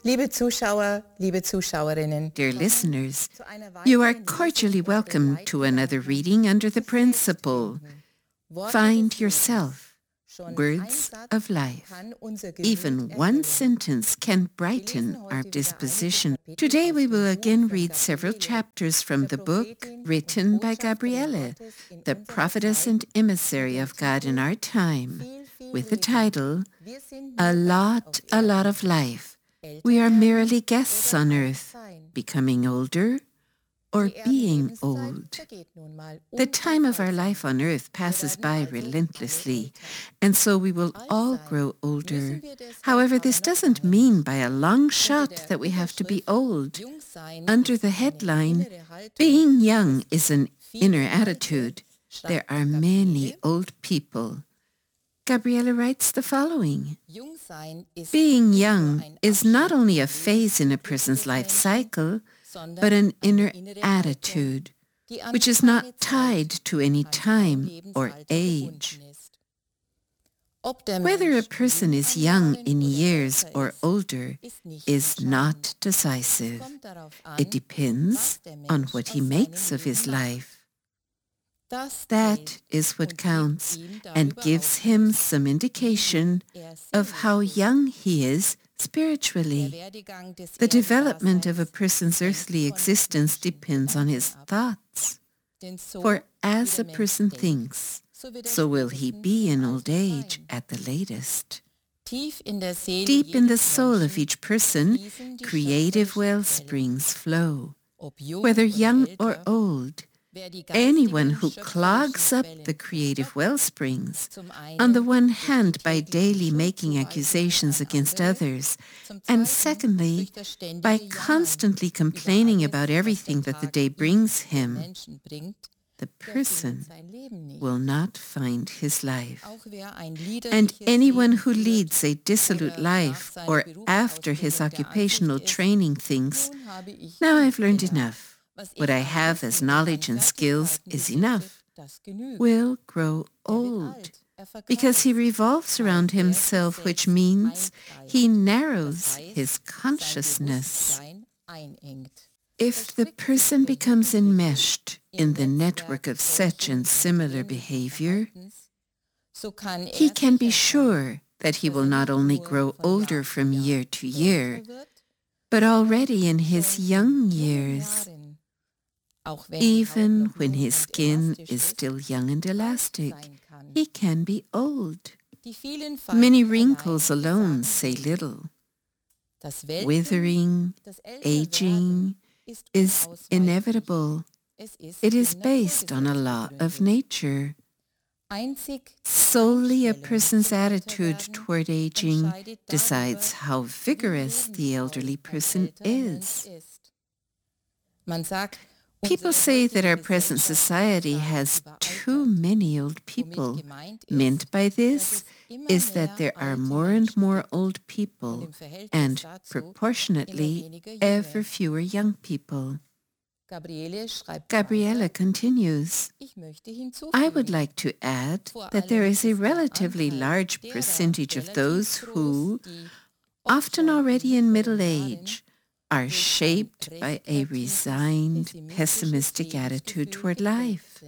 Liebe Zuschauer, liebe Zuschauerinnen, Dear listeners, you are cordially welcome to another reading under the principle, Find Yourself, Words of Life. Even one sentence can brighten our disposition. Today we will again read several chapters from the book written by Gabriele, the prophetess and emissary of God in our time, with the title, A Lot of Life. We are merely guests on earth, becoming older or being old. The time of our life on earth passes by relentlessly, and so we will all grow older. However, this doesn't mean by a long shot that we have to be old. Under the headline, Being Young is an Inner Attitude, there are many old people. Gabriele writes the following. Being young is not only a phase in a person's life cycle, but an inner attitude, which is not tied to any time or age. Whether a person is young in years or older is not decisive. It depends on what he makes of his life. That is what counts and gives him some indication of how young he is spiritually. The development of a person's earthly existence depends on his thoughts. For as a person thinks, so will he be in old age at the latest. Deep in the soul of each person, creative well springs flow. Whether young or old, anyone who clogs up the creative well springs, on the one hand by daily making accusations against others, and secondly, by constantly complaining about everything that the day brings him, the person will not find his life. And anyone who leads a dissolute life or after his occupational training thinks, now I've learned enough. What I have as knowledge and skills is enough, will grow old, because he revolves around himself, which means he narrows his consciousness. If the person becomes enmeshed in the network of such and similar behavior, he can be sure that he will not only grow older from year to year, but already in his young years, even when his skin is still young and elastic, he can be old. Many wrinkles alone say little. Withering, aging is inevitable. It is based on a law of nature. Solely a person's attitude toward aging decides how vigorous the elderly person is. People say that our present society has too many old people. Meant by this is that there are more and more old people and, proportionately, ever fewer young people. Gabriele continues, I would like to add that there is a relatively large percentage of those who, often already in middle age, are shaped by a resigned, pessimistic attitude toward life.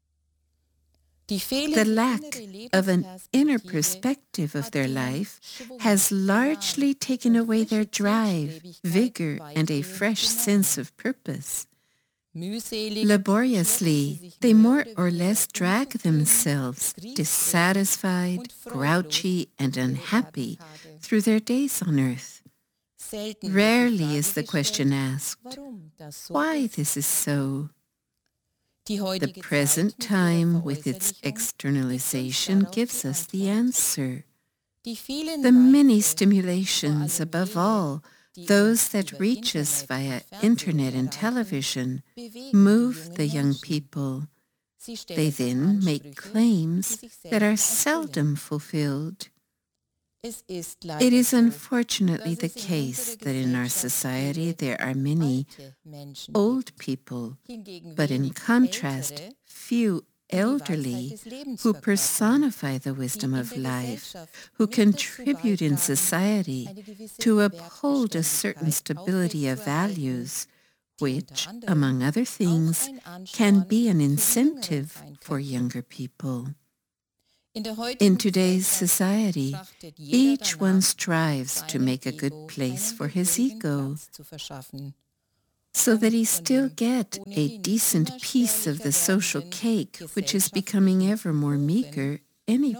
The lack of an inner perspective of their life has largely taken away their drive, vigor, and a fresh sense of purpose. Laboriously, they more or less drag themselves, dissatisfied, grouchy, and unhappy, through their days on earth. Rarely is the question asked, why this is so. The present time, with its externalization, gives us the answer. The many stimulations, above all, those that reach us via internet and television, move the young people. They then make claims that are seldom fulfilled. It is unfortunately the case that in our society there are many old people, but in contrast, few elderly who personify the wisdom of life, who contribute in society to uphold a certain stability of values, which, among other things, can be an incentive for younger people. In today's society, each one strives to make a good place for his ego, so that he still get a decent piece of the social cake, which is becoming ever more meager anyway.